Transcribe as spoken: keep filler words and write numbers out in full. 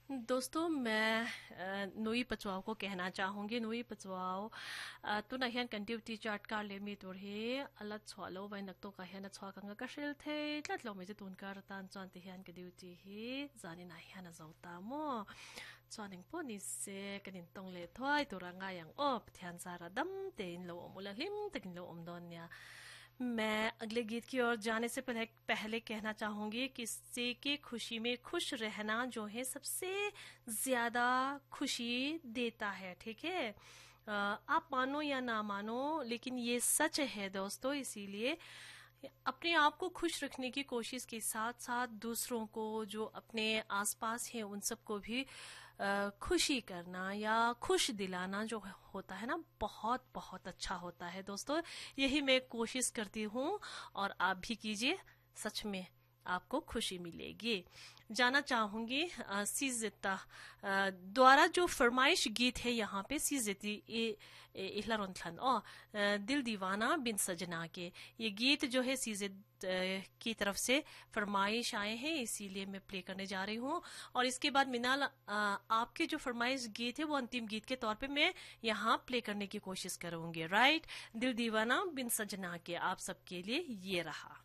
दोस्तों मैं अ, नुई पचवाओ को कहना चाहूंगी नुई पचवाओ तो ना हियन कंटिविटी चार्ट का ले मी तोर हे अलत छवालो वै नक तो का हियन छवा कंगा का शिल थे तत लो मे जे तुन कर तान चान ते हियन के ड्यूटी हे जाने ना हियन जौता मो चानिंग पो नि से कनिन तोंग ले थोय तुरंगा yang op ध्यान सारा दम ते इन लो मुला हिम तकिन लो ओम दोन्या मैं अगले गीत की ओर जाने से पहले पहले कहना चाहूंगी किसी की खुशी में खुश रहना जो है सबसे ज्यादा खुशी देता है। ठीक है, अ, आप मानो या ना मानो लेकिन ये सच है दोस्तों। इसीलिए अपने आप को खुश रखने की कोशिश के साथ साथ दूसरों को जो अपने आसपास हैं उन सबको भी अ, खुशी करना या खुश दिलाना जो होता है ना, बहुत बहुत अच्छा होता है दोस्तों। यही मैं कोशिश करती हूँ और आप भी कीजिए, सच में आपको खुशी मिलेगी। जाना चाहूंगी अ, सीजेता अ, द्वारा जो फरमाइश गीत है यहाँ पे सीजेती इहलारोंथलन ओ अ, दिल दीवाना बिन सजना के ये गीत जो है सीजेत की तरफ से फरमाइश आए हैं, इसीलिए मैं प्ले करने जा रही हूँ। और इसके बाद मिनाल अ, आपके जो फरमाइश गीत है वो अंतिम गीत के तौर पे मैं यहाँ प्ले करने की कोशिश करूंगी। राइट, दिल दीवाना बिन सजना के आप सबके लिए ये रहा।